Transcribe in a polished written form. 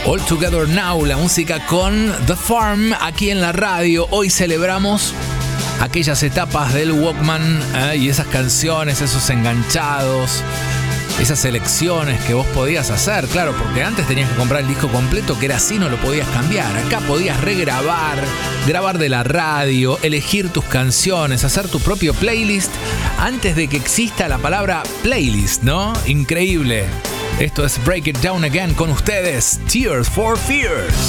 All Together Now, la música con The Farm aquí en la radio. Hoy celebramos aquellas etapas del Walkman y esas canciones, esos enganchados, esas selecciones que vos podías hacer, claro, porque antes tenías que comprar el disco completo, que era así, no lo podías cambiar. Acá podías regrabar, grabar de la radio, elegir tus canciones, hacer tu propio playlist antes de que exista la palabra playlist, ¿no? Increíble. Esto es Break It Down Again con ustedes, Tears for Fears.